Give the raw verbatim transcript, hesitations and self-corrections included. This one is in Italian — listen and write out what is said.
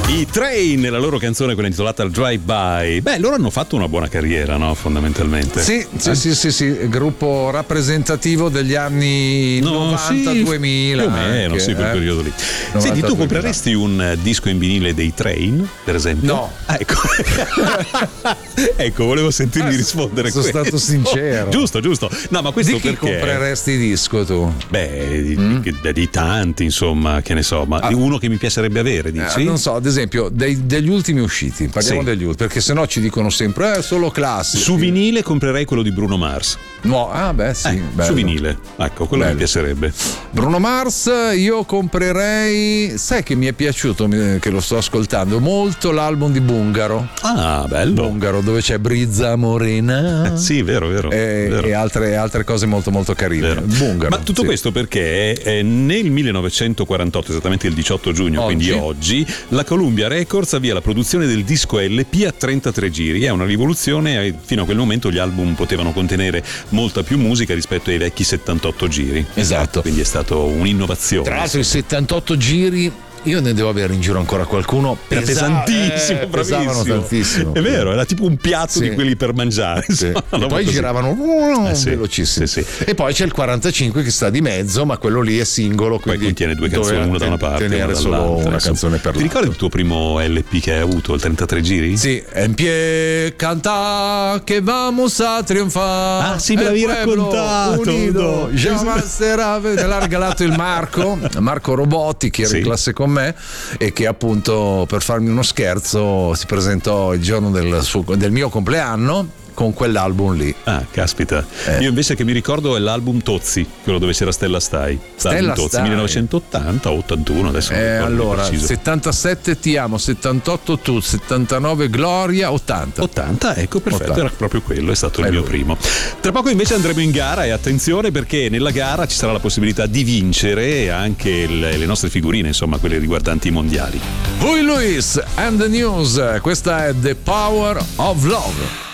I Train, la loro canzone, quella intitolata al Drive By. Beh, loro hanno fatto una buona carriera, no? Fondamentalmente. Sì, sì, eh? sì, sì, sì, gruppo rappresentativo degli anni no, novanta duemila. Sì, più o meno, anche, sì, quel eh? periodo lì. novanta, Senti, tu compreresti un disco in vinile dei Train, per esempio? No. Ah, ecco. Ecco, volevo sentirmi rispondere. Sono questo. stato sincero. Giusto, giusto. No, ma questo di chi perché compreresti disco tu? Beh, di, mm? di, di tanti, insomma, che ne so, ma ah. uno che mi piacerebbe avere, dici? Eh, non so, ad esempio, dei, degli ultimi usciti, parliamo sì. degli ultimi, perché sennò ci dicono sempre eh, solo classici. Su vinile comprerei quello di Bruno Mars. No, ah beh sì, eh, bello. Su vinile, ecco, quello bello. Mi piacerebbe. Bruno Mars, io comprerei, sai che mi è piaciuto, che lo sto ascoltando molto, l'album di Bungaro. Ah, bello. Bungaro, dove c'è Brizza Morena. Eh, sì, vero, vero. E, vero. e altre, altre cose molto molto carine. Vero. Bungaro. Ma tutto sì. questo perché eh, nel millenovecentoquarantotto, esattamente il diciotto giugno, oggi. quindi oggi, la Columbia Records avvia la produzione del disco L P a trentatré giri. È una rivoluzione, e fino a quel momento gli album potevano contenere molta più musica rispetto ai vecchi settantotto giri. Esatto. Quindi è stato un'innovazione. Tra l'altro i settantotto giri, io ne devo avere in giro ancora qualcuno. Era Pesa- pesantissimo, eh, bravissimo. pesavano tantissimo. È vero, era tipo un piatto sì. di quelli per mangiare. Sì. E poi così. giravano eh, sì. velocissimi. Sì, sì. E poi c'è il quarantacinque che sta di mezzo, ma quello lì è singolo. Poi contiene due canzoni, una da una parte. Tenere una solo una Adesso, canzone per Ti ricordi il tuo primo L P che hai avuto, il trentatré giri? Sì, en pie canta che vamos a trionfare. Ah, sì, me l'avevi raccontato. Unido, me l'ha regalato il Marco, Marco Robotti, che era sì. in classe con me, e che appunto per farmi uno scherzo si presentò il giorno del, suo, del mio compleanno con quell'album lì. Ah, caspita. Eh. Io invece che mi ricordo è l'album Tozzi, quello dove c'era Stella Stai. Stella Tozzi, Stai. millenovecentottanta o ottantuno, adesso non eh, ricordo allora, preciso. settantasette Ti amo, settantotto Tu, settantanove Gloria, ottanta. ottanta, ecco, perfetto, ottanta. Era proprio quello, è stato è il mio lui. primo. Tra poco invece andremo in gara e attenzione perché nella gara ci sarà la possibilità di vincere anche le, le nostre figurine, insomma, quelle riguardanti i mondiali. Huey Lewis and the News, questa è The Power of Love.